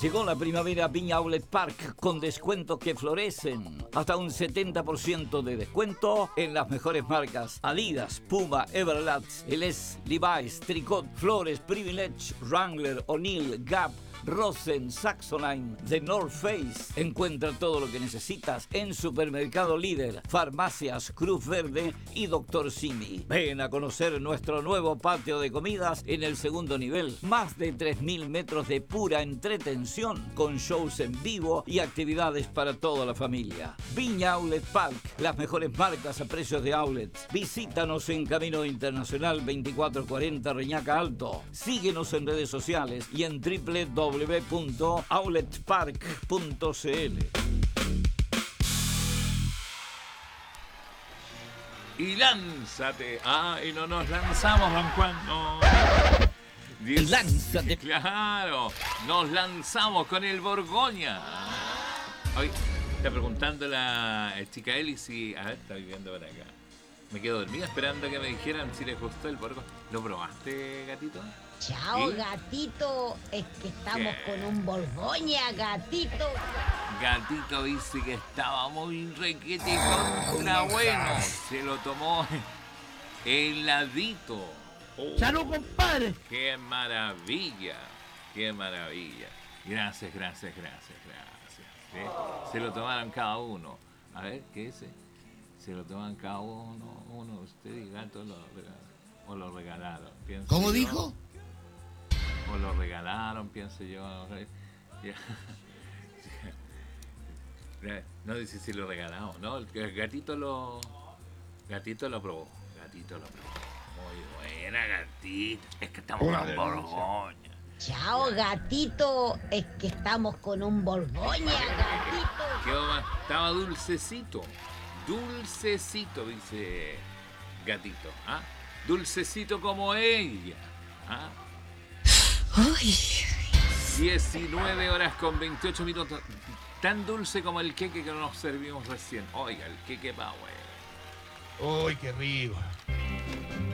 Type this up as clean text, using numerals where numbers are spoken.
Llegó la primavera a Viña Outlet Park con descuentos que florecen. Hasta un 70% de descuento en las mejores marcas: Adidas, Puma, Everlast, LS, Levi's, Tricot, Flores, Privilege, Wrangler, O'Neill, Gap, Rosen, Saxoline, The North Face. Encuentra todo lo que necesitas en Supermercado Líder, Farmacias Cruz Verde y Dr. Simi. Ven a conocer nuestro nuevo patio de comidas en el segundo nivel. Más de 3.000 metros de pura entretención, con shows en vivo y actividades para toda la familia. Viña Outlet Park, las mejores marcas a precios de outlets. Visítanos en Camino Internacional 2440 Reñaca Alto. Síguenos en redes sociales y en www.outletpark.cl. Y lánzate. Y no nos lanzamos, don Juan. No. Lánzate. Claro, nos lanzamos con el Borgoña. Hoy está preguntando la chica Eli si... A ver, está viviendo por acá. Me quedo dormida esperando que me dijeran si les gustó el Borgoña. ¿Lo probaste, gatito? Chao, ¿Sí? Gatito. Es que estamos con un Borgoña, gatito. Gatito dice que estaba muy requete contra bueno. Se lo tomó heladito. ¡Salud, compadre! ¡Qué maravilla! ¡Qué maravilla! Gracias. ¿Sí? Se lo tomaron cada uno. A ver, ¿qué dice? Se lo toman cada uno, usted y Gato o lo regalaron. ¿Cómo yo. dijo? O lo regalaron, pienso yo. No dice si lo regalamos, ¿no? El gatito lo probó. Muy buena, gatito. Es que estamos con Borgoña. Chao, gatito. Es que estamos con un Borgoña, gatito. ¿Qué más? Estaba dulcecito, dice Gatito. Dulcecito como ella. 19 horas con 28 minutos. Tan dulce como el queque que nos servimos recién. Oiga, el queque power. ¡Uy, qué rico!